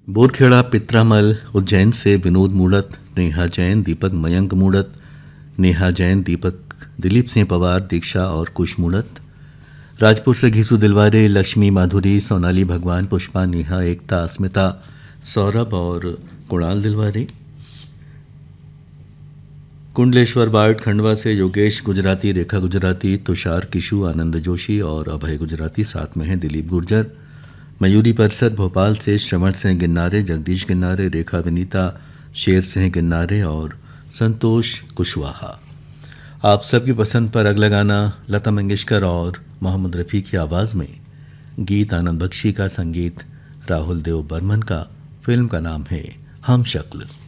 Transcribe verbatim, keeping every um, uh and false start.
बोरखेड़ा पित्रामल उज्जैन से विनोद मूड़त, नेहा जैन, दीपक मयंक मूड़त, नेहा जैन, दीपक दिलीप सिंह पवार, दीक्षा और कुश मूड़त। राजपुर से घीसू दिलवारे, लक्ष्मी माधुरी, सोनाली भगवान, पुष्पा, नेहा, एकता, अस्मिता, सौरभ और कुणाल दिलवारे। कुंडलेश्वर बार्ड खंडवा से योगेश गुजराती, रेखा गुजराती, तुषार किशु, आनंद जोशी और अभय गुजराती, साथ में हैं दिलीप गुर्जर। मयूरी परिसर भोपाल से श्रवण सिंह गिन्नारे, जगदीश गिन्नारे, रेखा विनीता, शेर सिंह गिन्नारे और संतोष कुशवाहा। आप सबकी पसंद पर अगला गाना लता मंगेशकर और मोहम्मद रफ़ी की आवाज़ में। गीत आनंद बख्शी का, संगीत राहुल देव बर्मन का। फिल्म का नाम है हम शक्ल।